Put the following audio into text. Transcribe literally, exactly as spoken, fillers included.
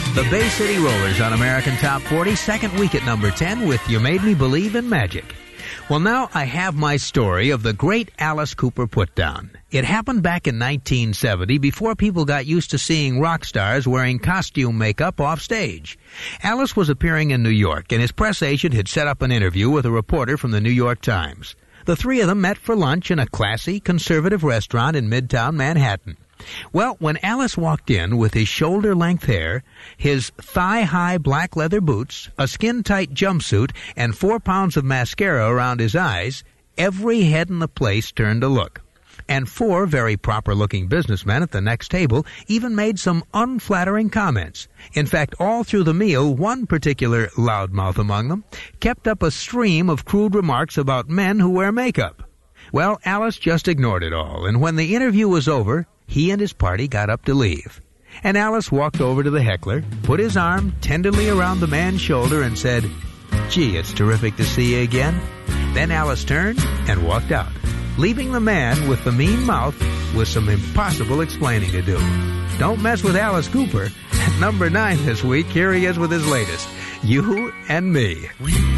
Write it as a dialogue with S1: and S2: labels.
S1: The Bay City Rollers on American Top forty, second week at number ten with You Made Me Believe in Magic. Well, now I have my story of the great Alice Cooper put-down. It happened back in nineteen seventy, before people got used to seeing rock stars wearing costume makeup off stage. Alice was appearing in New York, and his press agent had set up an interview with a reporter from the New York Times. The three of them met for lunch in a classy, conservative restaurant in Midtown Manhattan. Well, when Alice walked in with his shoulder-length hair, his thigh-high black leather boots, a skin-tight jumpsuit, and four pounds of mascara around his eyes, every head in the place turned to look. And four very proper-looking businessmen at the next table even made some unflattering comments. In fact, all through the meal, one particular loudmouth among them kept up a stream of crude remarks about men who wear makeup. Well, Alice just ignored it all, and when the interview was over, he and his party got up to leave. And Alice walked over to the heckler, put his arm tenderly around the man's shoulder, and said, "Gee, it's terrific to see you again." Then Alice turned and walked out, leaving the man with the mean mouth with some impossible explaining to do. Don't mess with Alice Cooper. At number nine this week, here he is with his latest, You and Me.
S2: We